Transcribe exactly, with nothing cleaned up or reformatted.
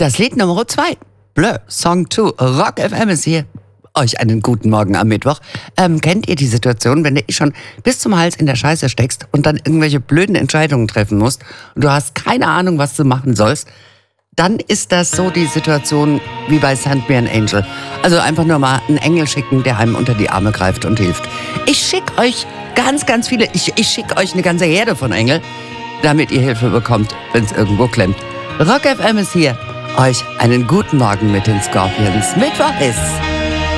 Das Lied Nummer zwei. Blur, Song zwei. Rock F M ist hier. Euch einen guten Morgen am Mittwoch. Ähm, kennt ihr die Situation, wenn du schon bis zum Hals in der Scheiße steckst und dann irgendwelche blöden Entscheidungen treffen musst und du hast keine Ahnung, was du machen sollst? Dann ist das so die Situation wie bei Send Me an Angel. Also einfach nur mal einen Engel schicken, der einem unter die Arme greift und hilft. Ich schicke euch ganz, ganz viele, ich, ich schicke euch eine ganze Herde von Engeln, damit ihr Hilfe bekommt, wenn es irgendwo klemmt. Rock F M ist hier. Euch einen guten Morgen mit den Scorpions. Mittwoch ist...